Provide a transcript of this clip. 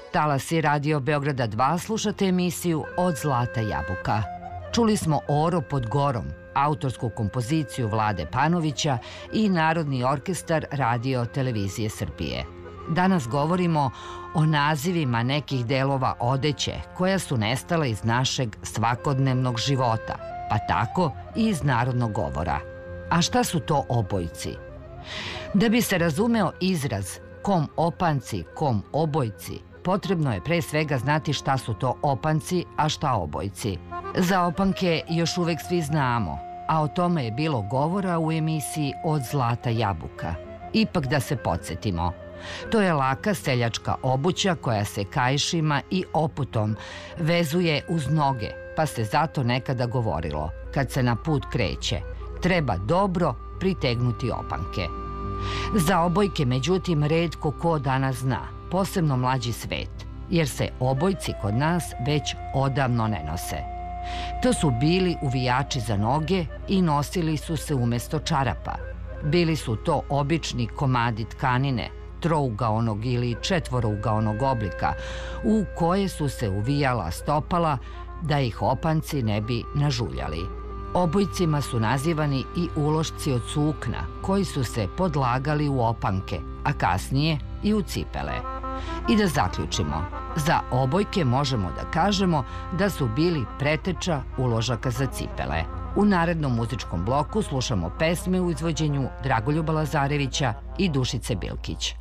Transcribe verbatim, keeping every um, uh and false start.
Talasi Radio Beograda dva slušate emisiju Od zlata jabuka. Čuli smo Oro pod gorom, autorsku kompoziciju Vlade Panovića i Narodni orkestar Radio Televizije Srbije. Danas govorimo o nazivima nekih delova odeće koja su nestala iz našeg svakodnevnog života, pa tako i iz narodnog govora. A šta su to obojci? Da bi se razumeo izraz kom opanci, kom obojci, potrebno je pre svega znati šta su to opanci, a šta obojci. Za opanke još uvek svi znamo, a o tome je bilo govora u emisiji Od zlata jabuka. Ipak da se podsjetimo. To je laka seljačka obuća koja se kaišima i oputom vezuje uz noge, pa se zato nekada govorilo, kad se na put kreće, treba dobro pritegnuti opanke. Za obojke, međutim, retko ko danas zna, posebno mlađi svet, jer se obojci kod nas već odavno ne nose. To su bili uvijači za noge i nosili su se umesto čarapa. Bili su to obični komadi tkanine, trougaonog ili četvorougaonog oblika, u koje su se uvijala stopala da ih opanci ne bi nažuljali. Obojcima su nazivani i ulošci od sukna, koji su se podlagali u opanke, a kasnije i u cipele. I da zaključimo, za obojke možemo da kažemo da su bili preteča uložaka za cipele. U narednom muzičkom bloku slušamo pesme u izvođenju Dragoljuba Lazarevića i Dušice Bilkić.